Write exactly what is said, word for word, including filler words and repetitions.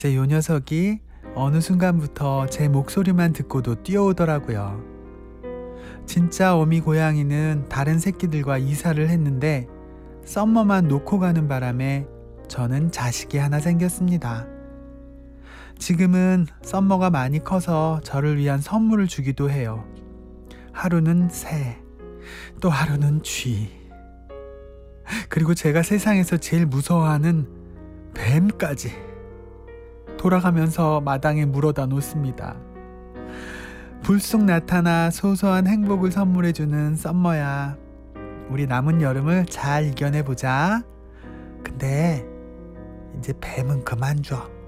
이제 요 녀석이 어느 순간부터 제 목소리만 듣고도 뛰어오더라고요. 진짜 어미 고양이는 다른 새끼들과 이사를 했는데 썸머만 놓고 가는 바람에 저는 자식이 하나 생겼습니다. 지금은 썸머가 많이 커서 저를 위한 선물을 주기도 해요. 하루는 새, 또 하루는 쥐. 그리고 제가 세상에서 제일 무서워하는 뱀까지. 돌아가면서 마당에 물어다 놓습니다. 불쑥 나타나 소소한 행복을 선물해주는 썸머야. 우리 남은 여름을 잘 이겨내보자. 근데 이제 뱀은 그만 줘.